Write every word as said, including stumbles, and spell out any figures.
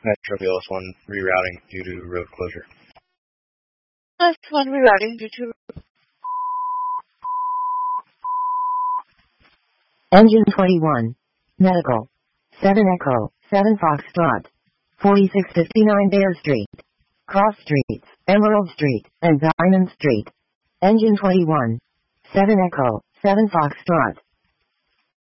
Metro B L S one rerouting due to road closure. B L S one rerouting due to... Engine twenty-one. Medical. seven Echo, seven Foxtrot. forty-six fifty-nine Bear Street. Cross Streets, Emerald Street, and Diamond Street. Engine twenty-one. seven Echo, seven Foxtrot.